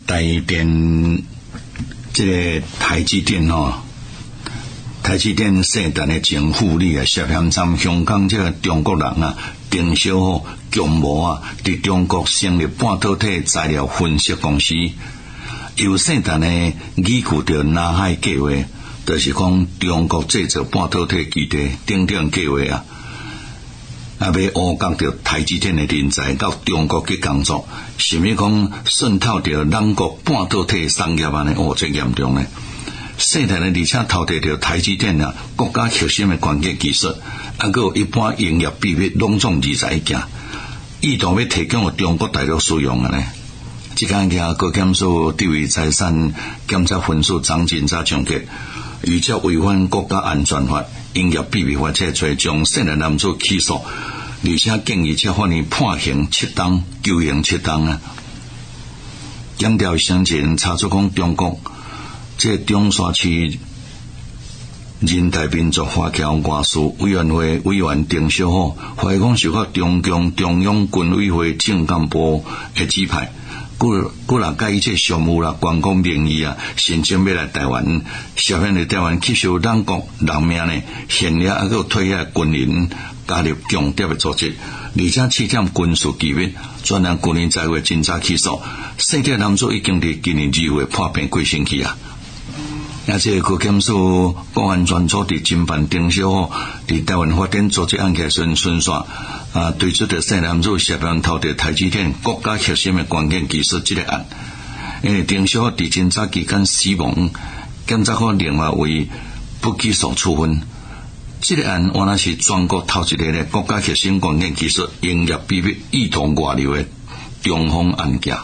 台电这个台积电台积电盛大的前副理啊，涉嫌参香港这个中国人啊，丁小强模啊，伫中国成立半导体材料分析公司，由盛大的依据着南海计划，就是讲中国制造半导体基地等等计划啊。要挖角到台积电的人才到中国去工作，是咪讲渗透到咱国半导体产业安尼？最严重呢。盛大呢，而且偷摕到台积电啊国家核心的关键技术，还有一般营业秘密拢总二十一件，意图要提供给中国大陆使用的呢。这间嘢高检署地位财产检察分署张警察总结，依照违反国家安全法、营业秘密法这罪，将盛大男子起诉，而且建议这法院判刑7档、求刑7档啊。检调先前查出讲中国这中山区人大民族华侨外事委员会委员丁小虎，怀疑讲受到中共中央军委会政干部的指派，故啦甲伊这商务啦、观光名义啊，申请要来台湾，涉嫌在台湾吸收咱国人命呢，现役还有退役军人加入强谍的组织，而且试点军事机密，专案去年10月侦查起诉，盛大男子已经伫今年2月破病过身去啊。而且高检署公安专组伫侦办丁小虎伫台湾发展组织案件顺线推出的盛男子涉嫌偷摕台积电国家核心的关键技术这个案，因为丁小虎伫侦查期间死亡，检察官另外为不起诉处分。这个案原来是全国头一个的国家核心关键技术营业秘密意图外流的中方案件。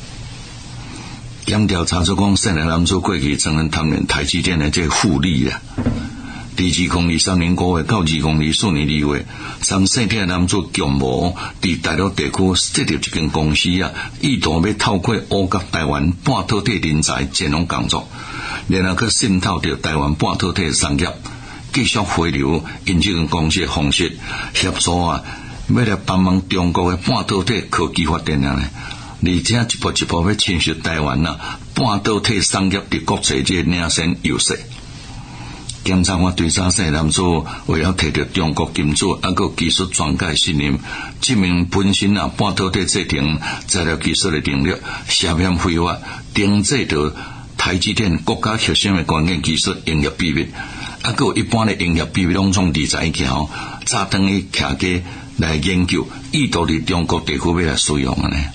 检调查出讲，盛大男子过去曾经贪恋台积电的这复利啊。伫2023年5月到2024年2月，参盛大男子强模伫大陆地区设立一间公司啊，意图要透过挖角台湾半导体人才前往工作，然后去渗透到台湾半导体产业，继续回流因这间公司的方式协助啊，要来帮忙中国的半导体科技发展啊。而且一步一步要侵蚀台湾啊半导体产业伫国际这领先优势。检察官对查盛男子为了摕到中国金主还有技术专家信任，证明本身啊半导体制定材料技术的能力，涉嫌非法定制到台积电国家核心的关键技术营业秘密，还有一般的营业秘密拢总21件早等于徛家来研究，意图伫中国地区要来使用的呢。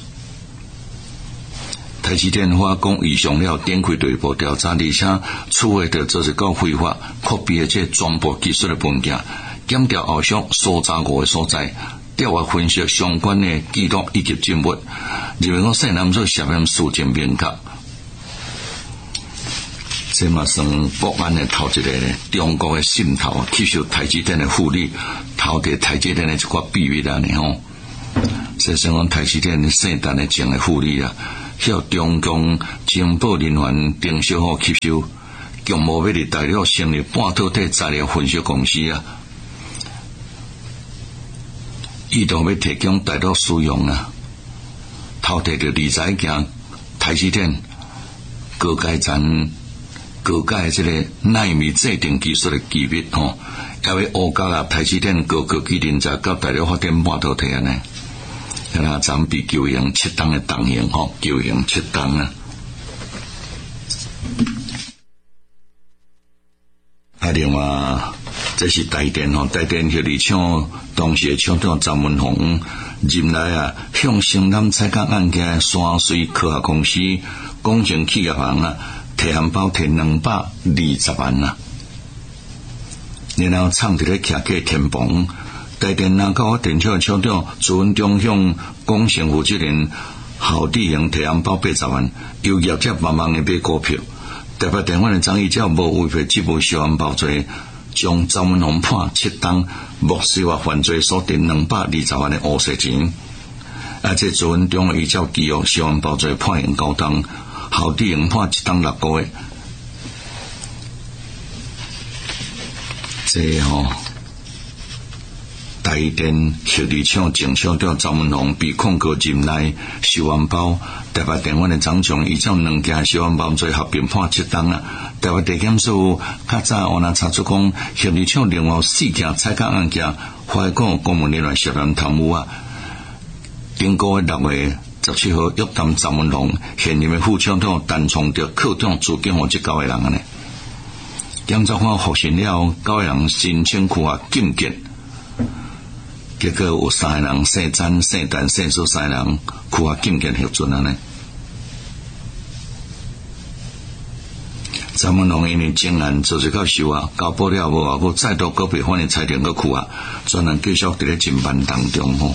台积电化工以上了展开第一步调查，而且处理的就是到非法扩编的这全部技术的文件，检调后续所查过的所在，调查分析相关的记录以及证物，认为讲盛男子涉嫌事情明确，这嘛算国安的头一个呢，中国的渗透吸收台积电的复利，偷摕台积电的一块秘密啊呢吼，这算讲台积电盛大的种的复利啊。向中共情报人员丁小虎吸收，强模要伫大陆成立半导体材料分析公司啊，意图要提供大陆使用啊，偷摕到21件台积电高阶这个纳米制定技术的机密吼，也要挖角啊台积电高科技人才到大陆发展半导体安尼。那咱比求刑7档的档刑吼，求刑7档啊。另外，这是台电吼，台电协力厂当时的厂长张文宏任来啊，向城南采购案件山水科学公司工程企业行啊，提函包提220万啊，然后创伫咧徛价天棚。台电南高电厂厂长朱文忠向工程负责人郝地营提函包80万，由业者慢慢的买股票。特别电话的张义照无违反职务修案包罪，将张文宏判7档，没司法犯罪所定220万的乌色钱。这朱文忠依照基约修案包罪判刑9档，郝地营判1档6个月。这台电核二厂前小调张文宏被控告任内收环包，台北电网的长将依照两件收环包罪合并判7档啊。台北地检署较早有查出讲，核二厂另外4件采购案件，怀疑公务人员涉嫌贪污啊。顶个月6月17号，约谈张文宏现任的副厂长陈崇德扣长资金予这9个人啊呢。检察官复审了9个人申请区啊禁见。结果有3个人姓詹、姓陈、姓苏3个人区下禁见核准啊呢。张文宏因为前案做一到收啊，交保了无啊，再度个被法院裁定个区啊，专案继续伫咧侦办当中吼。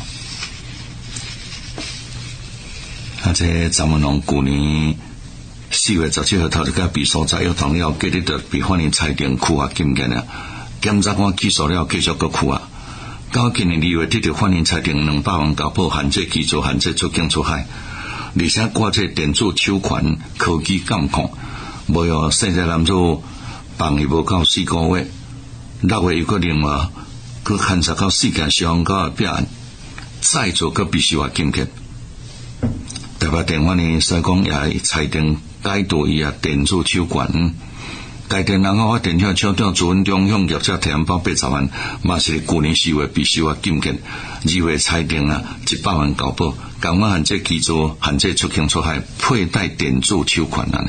这张文宏去年4月17号头一个被所在约谈了，今日就被法院裁定区下禁见啊。检察官起诉了，继续个区啊。到今年2月，得到法院裁定200万交保，限制居住、限制出境出海，而且挂这电子手环科技监控。无有细仔男子放伊无到4个月，6月又个另外佮牵涉到4件相关弊案，再做个必须要禁见。台北电法院所讲也裁定解除伊啊电子手环。台电人口发电厂厂长朱文忠向业者提案包80万，嘛是去年4月必须要禁见，2月裁定啊100万交保，监管限制居住、限制出境出海，佩戴电子手环啊呢。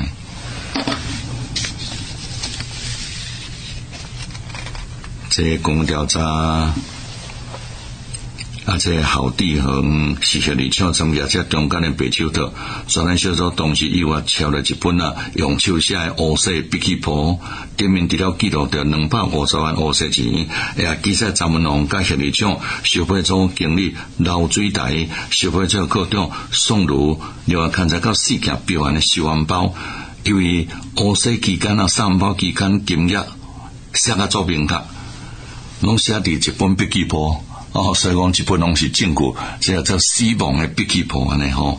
这公调查这校地恒是核二厂参加这中间的白手套，专案小组当时以外抄了一本用手写的乌色笔记簿，顶面除了记录着250万乌色钱，也记载张文宏甲核二厂收费组经理刘水台、收费组科长宋如，另外牵涉到4件标案的收环包，因为乌色期间收环包期间金额写啊做明确，拢写伫一本笔记簿。所以讲这本拢是证据，这叫死亡的笔记簿安尼吼。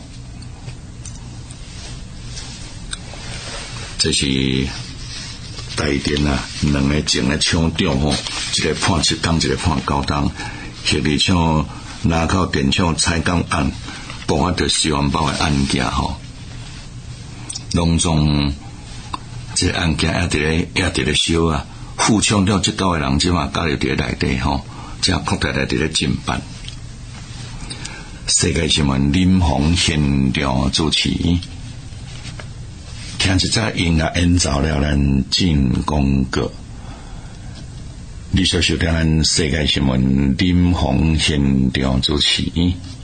这是台电2个前的厂长吼，一个判7档，一个判9档。核二厂南口电厂采购案，包括着收环包的案件吼，拢总这案件也伫咧烧啊。副厂长这9个人即嘛加入伫咧内底吼。这扩大来伫咧侦办。世界新闻林鸿现场主持，听一则音乐演奏了咱进广告。你所收听咱世界新闻林鸿现场主持。